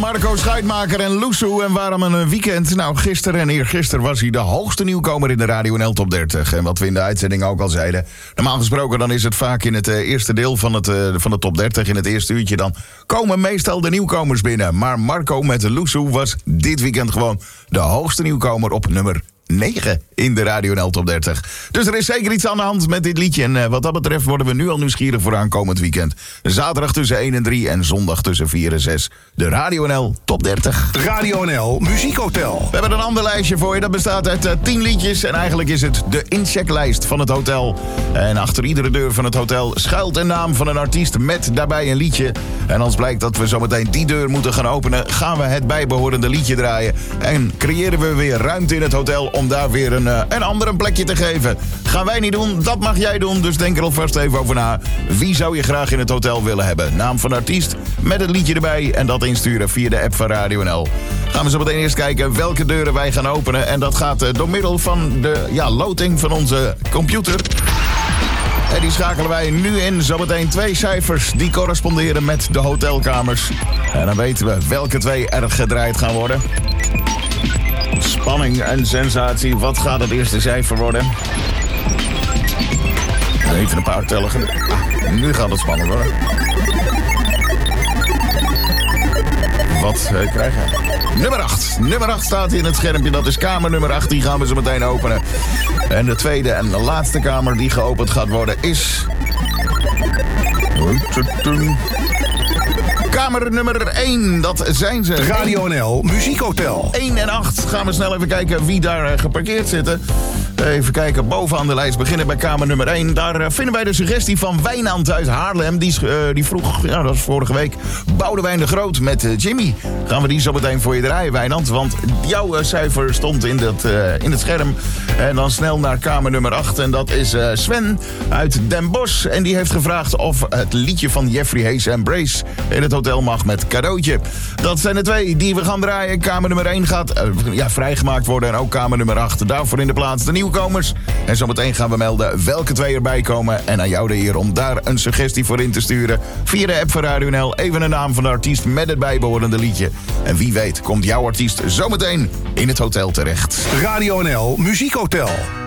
Marco Schuitmaker en Loesoe. En waarom een weekend? Nou, gisteren en eergisteren was hij de hoogste nieuwkomer in de Radio NL Top 30. En wat we in de uitzending ook al zeiden. Normaal gesproken dan is het vaak in het eerste deel van de Top 30, in het eerste uurtje, dan komen meestal de nieuwkomers binnen. Maar Marco met Loesoe was dit weekend gewoon de hoogste nieuwkomer op nummer 9 in de Radio NL Top 30. Dus er is zeker iets aan de hand met dit liedje. En wat dat betreft worden we nu al nieuwsgierig voor aankomend weekend. Zaterdag tussen 1 en 3 en zondag tussen 4 en 6. De Radio NL Top 30. Radio NL Muziekhotel. We hebben een ander lijstje voor je. Dat bestaat uit 10 liedjes. En eigenlijk is het de inchecklijst van het hotel. En achter iedere deur van het hotel schuilt een naam van een artiest met daarbij een liedje. En als blijkt dat we zometeen die deur moeten gaan openen, gaan we het bijbehorende liedje draaien. En creëren we weer ruimte in het hotel om daar weer een ander een plekje te geven. Gaan wij niet doen, dat mag jij doen. Dus denk er alvast even over na. Wie zou je graag in het hotel willen hebben? Naam van artiest met het liedje erbij. En dat insturen via de app van Radio NL. Gaan we zo meteen eerst kijken welke deuren wij gaan openen. En dat gaat door middel van de loting van onze computer. En die schakelen wij nu in. Zometeen 2 cijfers die corresponderen met de hotelkamers. En dan weten we welke 2 er gedraaid gaan worden. Spanning en sensatie. Wat gaat het eerste cijfer worden? Even een paar tellen. Nu gaat het spannend worden. Wat krijgen we? Nummer 8. Nummer 8 staat in het schermpje. Dat is kamer nummer 8. Die gaan we zo meteen openen. En de tweede en de laatste kamer die geopend gaat worden is... Kamer nummer 1, dat zijn ze. Radio NL Muziekhotel. 1 en 8. Gaan we snel even kijken wie daar geparkeerd zitten. Even kijken, bovenaan de lijst beginnen bij kamer nummer 1. Daar vinden wij de suggestie van Wijnand uit Haarlem. Die vroeg, dat was vorige week, Boudewijn de Groot met Jimmy. Gaan we die zo meteen voor je draaien, Wijnand. Want jouw cijfer stond in het scherm. En dan snel naar kamer nummer 8. En dat is Sven uit Den Bosch. En die heeft gevraagd of het liedje van Jeffrey Hayes en Brace in het hotel mag met cadeautje. Dat zijn de 2 die we gaan draaien. Kamer nummer 1 gaat vrijgemaakt worden. En ook kamer nummer 8. Daarvoor in de plaats de nieuwkomers. En zometeen gaan we melden welke 2 erbij komen. En aan jou de eer om daar een suggestie voor in te sturen. Via de app van Radio NL. Even een naam van de artiest met het bijbehorende liedje. En wie weet komt jouw artiest zometeen in het hotel terecht. Radio NL Muziekhotel.